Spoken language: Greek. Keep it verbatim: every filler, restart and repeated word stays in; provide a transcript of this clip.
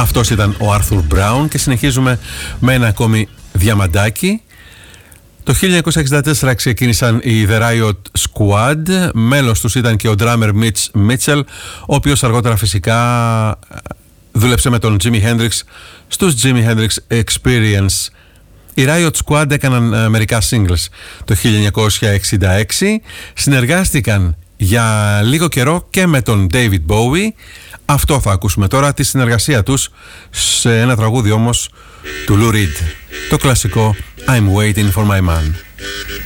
Αυτός ήταν ο Άρθουρ Μπράουν και συνεχίζουμε με ένα ακόμη διαμαντάκι. Το χίλια εννιακόσια εξήντα τέσσερα ξεκίνησαν οι The Riot Squad. Μέλος τους ήταν και ο drummer Mitch Mitchell, ο οποίος αργότερα φυσικά δούλεψε με τον Jimi Hendrix στους Jimi Hendrix Experience. Οι Riot Squad έκαναν uh, μερικά singles το χίλια εννιακόσια εξήντα έξι. Συνεργάστηκαν για λίγο καιρό και με τον David Bowie. Αυτό θα ακούσουμε τώρα, τη συνεργασία τους σε ένα τραγούδι όμως του Lou Reed, το κλασικό I'm Waiting for My Man.